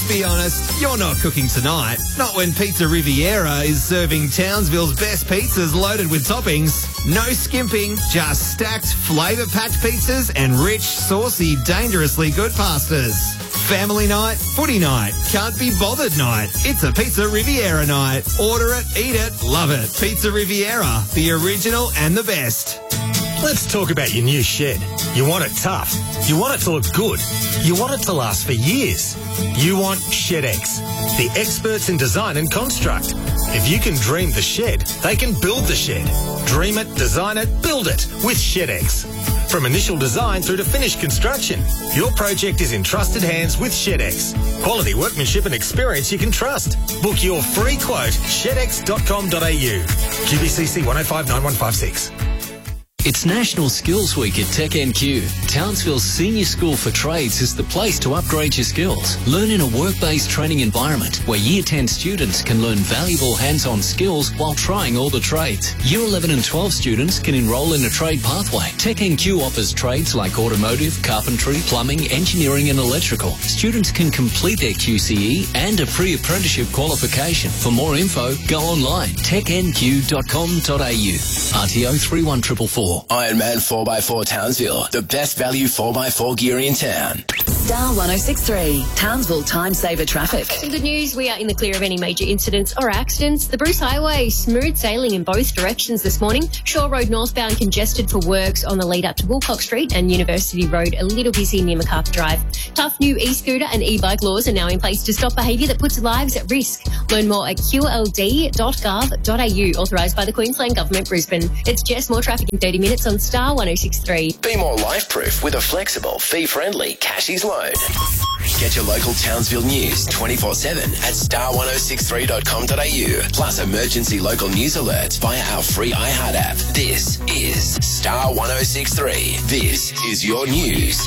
be honest, you're not cooking tonight. Not when Pizza Riviera is serving Townsville's best pizzas loaded with toppings. No skimping, just stacked, flavour-packed pizzas and rich, saucy, dangerously good pastas. Family night, footy night, can't be bothered night. It's a Pizza Riviera night. Order it, eat it, love it. Pizza Riviera, the original and the best. Let's talk about your new shed. You want it tough. You want it to look good. You want it to last for years. You want ShedX, the experts in design and construct. If you can dream the shed, they can build the shed. Dream it, design it, build it with ShedX. From initial design through to finished construction, your project is in trusted hands with ShedX. Quality workmanship and experience you can trust. Book your free quote, shedx.com.au. GBCC 1059156. It's National Skills Week at Tech NQ. Townsville's Senior School for Trades is the place to upgrade your skills. Learn in a work-based training environment where Year 10 students can learn valuable hands-on skills while trying all the trades. Year 11 and 12 students can enrol in a trade pathway. Tech NQ offers trades like automotive, carpentry, plumbing, engineering and electrical. Students can complete their QCE and a pre-apprenticeship qualification. For more info, go online, technq.com.au. RTO 31444. Ironman 4x4 Townsville, the best value 4x4 gear in town. Star 106.3, Townsville Time Saver Traffic. Some good news, we are in the clear of any major incidents or accidents. The Bruce Highway, smooth sailing in both directions this morning. Shore Road northbound congested for works on the lead up to Wilcox Street, and University Road a little busy near MacArthur Drive. Tough new e-scooter and e-bike laws are now in place to stop behaviour that puts lives at risk. Learn more at qld.gov.au, authorised by the Queensland Government, Brisbane. It's just more traffic in 30 minutes on Star 106.3. Be more life-proof with a flexible, fee-friendly Cashies loan. Get your local Townsville news 24/7 at star1063.com.au. Plus emergency local news alerts via our free iHeart app. This is Star 106.3. This is your news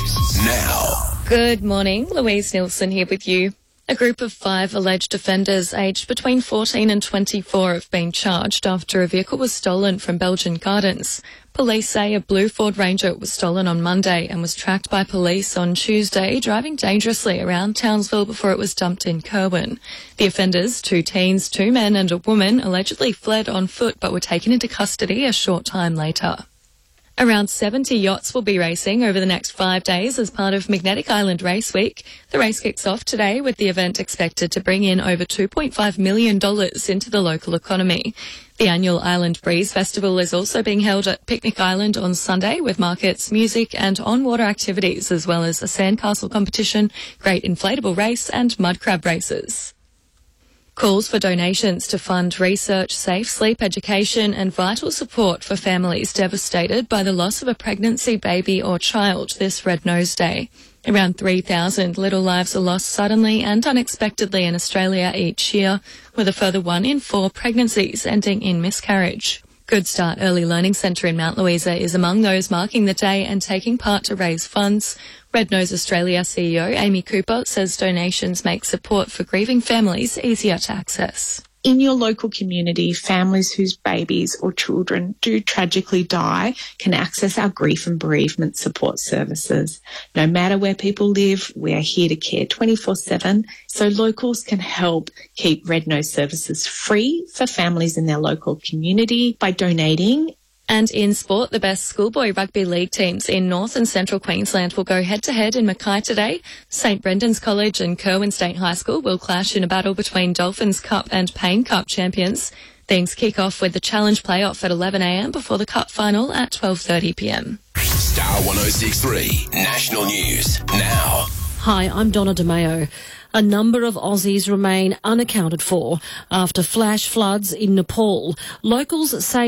now. Good morning, Louise Nielsen here with you. A group of 5 alleged offenders aged between 14 and 24 have been charged after a vehicle was stolen from Belgian Gardens. Police say a blue Ford Ranger was stolen on Monday and was tracked by police on Tuesday, driving dangerously around Townsville before it was dumped in Kerwin. The offenders, 2 teens, 2 men and a woman, allegedly fled on foot but were taken into custody a short time later. Around 70 yachts will be racing over the next 5 days as part of Magnetic Island Race Week. The race kicks off today with the event expected to bring in over $2.5 million into the local economy. The annual Island Breeze Festival is also being held at Picnic Island on Sunday with markets, music and on-water activities, as well as a sandcastle competition, great inflatable race and mud crab races. Calls for donations to fund research, safe sleep education and vital support for families devastated by the loss of a pregnancy, baby or child this Red Nose Day. Around 3,000 little lives are lost suddenly and unexpectedly in Australia each year, with a further 1 in 4 pregnancies ending in miscarriage. Good Start Early Learning Centre in Mount Louisa is among those marking the day and taking part to raise funds. Red Nose Australia CEO Amy Cooper says donations make support for grieving families easier to access. In your local community, families whose babies or children do tragically die can access our grief and bereavement support services. No matter where people live, we are here to care 24/7, so locals can help keep Red Nose services free for families in their local community by donating. And in sport, the best schoolboy rugby league teams in North and Central Queensland will go head-to-head in Mackay today. St Brendan's College and Kerwin State High School will clash in a battle between Dolphins Cup and Payne Cup champions. Things kick off with the Challenge playoff at 11 a.m. before the Cup final at 12:30 p.m. Star 106.3 National News now. Hi, I'm Donna DeMayo. A number of Aussies remain unaccounted for after flash floods in Nepal. Locals say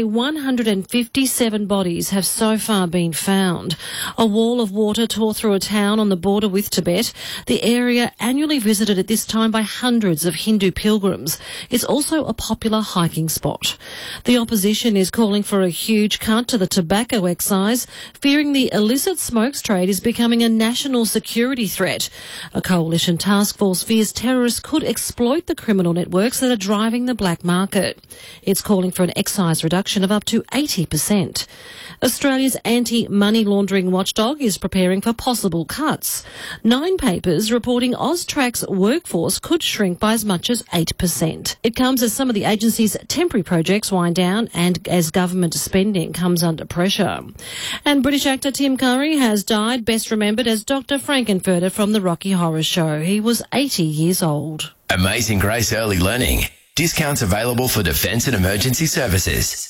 157 bodies have so far been found. A wall of water tore through a town on the border with Tibet, the area annually visited at this time by hundreds of Hindu pilgrims. It's also a popular hiking spot. The opposition is calling for a huge cut to the tobacco excise, fearing the illicit smokes trade is becoming a national security threat. A coalition task force Wales fears terrorists could exploit the criminal networks that are driving the black market. It's calling for an excise reduction of up to 80%. Australia's anti-money laundering watchdog is preparing for possible cuts. 9 papers reporting Austrac's workforce could shrink by as much as 8%. It comes as some of the agency's temporary projects wind down and as government spending comes under pressure. And British actor Tim Curry has died, best remembered as Dr. Frankenfurter from the Rocky Horror Show. He was 80 years old. Amazing Grace Early Learning. Discounts available for defence and emergency services.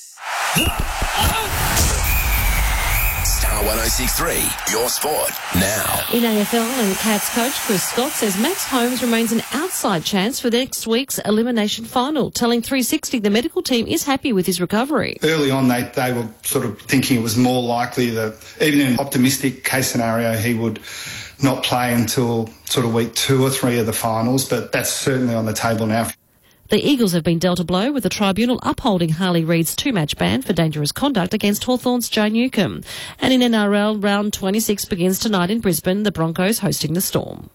Star 106.3, your sport now. In AFL, and Cats coach Chris Scott says Max Holmes remains an outside chance for next week's elimination final, telling 360 the medical team is happy with his recovery. Early on, they were sort of thinking it was more likely that, even in an optimistic case scenario, he would not play until sort of week 2 or 3 of the finals, but that's certainly on the table now. The Eagles have been dealt a blow with the tribunal upholding Harley Reid's 2-match ban for dangerous conduct against Hawthorn's Joe Newcombe. And in NRL, round 26 begins tonight in Brisbane, the Broncos hosting the Storm.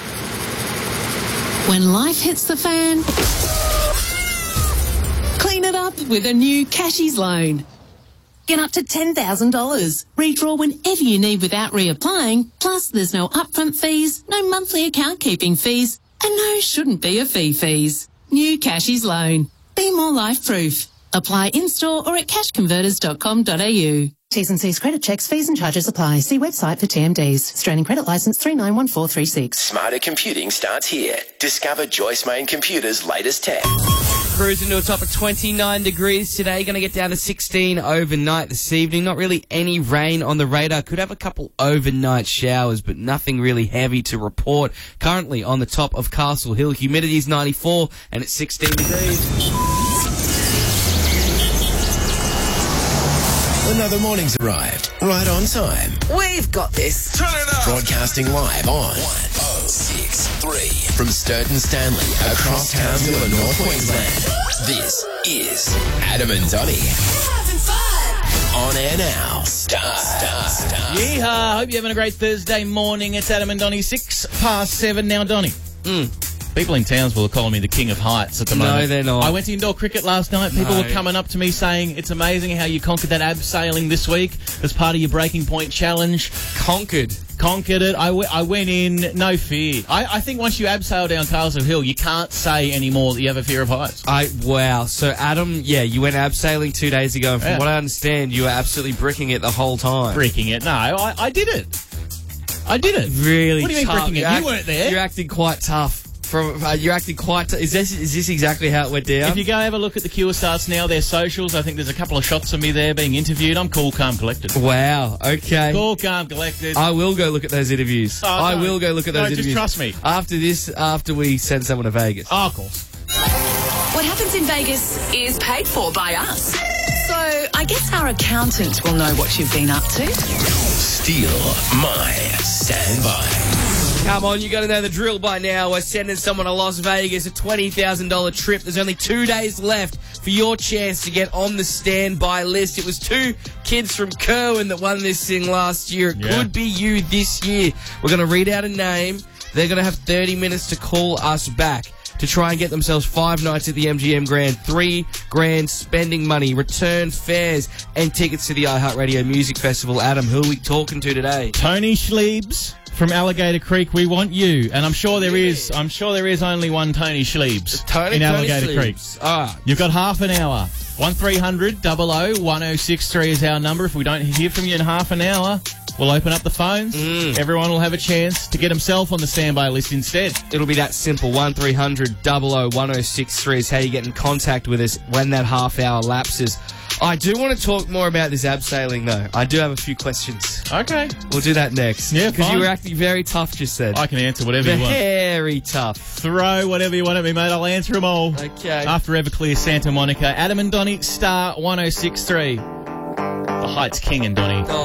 When life hits the fan, clean it up with a new Cashies loan. Get up to $10,000. Redraw whenever you need without reapplying. Plus, there's no upfront fees, no monthly account keeping fees, and no shouldn't be a fees. New Cashies loan. Be more life-proof. Apply in-store or at cashconverters.com.au. T's and C's credit checks, fees and charges apply. See website for TMDs. Australian Credit Licence 391436. Smarter computing starts here. Discover Joyce Main Computer's latest tech. Cruising to a top of 29 degrees today. Going to get down to 16 overnight this evening. Not really any rain on the radar. Could have a couple overnight showers, but nothing really heavy to report. Currently on the top of Castle Hill. Humidity is 94 and it's 16 degrees. Another morning's arrived, right on time. We've got this. Turn it up. Broadcasting live on 106.3 from Sturton Stanley across Townsville and North Queensland. This is Adam and Donny. On air now. Star. Yeehaw. Hope you're having a great Thursday morning. It's Adam and Donny, 7:06 now, Donny. People in Townsville are calling me the king of heights at the moment. No, they're not. I went to indoor cricket last night. People were coming up to me saying it's amazing how you conquered that abseiling this week as part of your breaking point challenge. Conquered it. I went in, no fear. I think once you abseil down Castle Hill, you can't say anymore that you have a fear of heights. Wow. So, Adam, you went abseiling 2 days ago, and from what I understand, you were absolutely bricking it the whole time. Bricking it? No, I did it. I did it. Really What do you mean tough. bricking it? You weren't there. You're acting quite tough. You're acting quite... Is this exactly how it went down? If you go have a look at the Cure Starts now, their socials, I think there's a couple of shots of me there being interviewed. I'm cool, calm, collected. Wow, okay. Cool, calm, collected. I will go look at those interviews. I will go look at those interviews. Just trust me. After we send someone to Vegas. Oh, of course. What happens in Vegas is paid for by us. So I guess our accountant will know what you've been up to. Steal my standby. Come on, you got to know the drill by now. We're sending someone to Las Vegas, a $20,000 trip. There's only 2 days left for your chance to get on the standby list. It was 2 kids from Kerwin that won this thing last year. It could be you this year. We're going to read out a name. They're going to have 30 minutes to call us back to try and get themselves 5 nights at the MGM Grand, $3 grand spending money, return fares, and tickets to the iHeartRadio Music Festival. Adam, who are we talking to today? Tony Schliebs from Alligator Creek. We want you, and I'm sure there is only one Tony Schliebs in Alligator Creek. You've got half an hour. 1300 00 1063 is our number. If we don't hear from you in half an hour, we'll open up the phones. Everyone will have a chance to get himself on the standby list instead. It'll be that simple. 1300 00 1063 is how you get in contact with us when that half hour lapses. I do want to talk more about this abseiling, though. I do have a few questions. Okay. We'll do that next. Yeah, because fine. you were acting very tough just then. I can answer whatever you want. Very tough. Throw whatever you want at me, mate. I'll answer them all. Okay. After Everclear Santa Monica. Adam and Donny, Star 106.3. The Heights King and Donny. Oh.